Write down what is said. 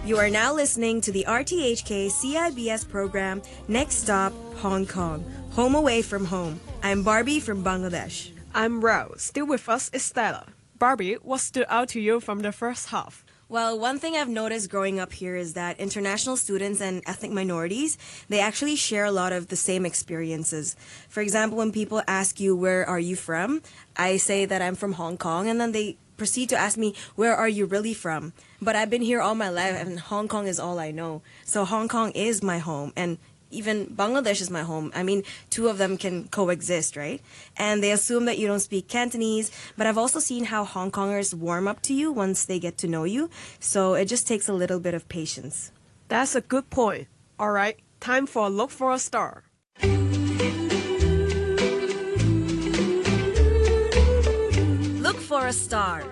You are now listening to the RTHK CIBS program, Next Stop, Hong Kong, Home Away from Home. I'm Barbie from Bangladesh. I'm Rao. Still with us is Stella. Barbie, what stood out to you from the first half? Well, one thing I've noticed growing up here is that international students and ethnic minorities, they actually share a lot of the same experiences. For example, when people ask you, where are you from? I say that I'm from Hong Kong, and then they proceed to ask me, where are you really from? But I've been here all my life, and Hong Kong is all I know. So Hong Kong is my home, and even Bangladesh is my home. I mean, two of them can coexist, right? And they assume that you don't speak Cantonese, but I've also seen how Hong Kongers warm up to you once they get to know you. So it just takes a little bit of patience. That's a good point. All right, time for a look for a star. Look for a star.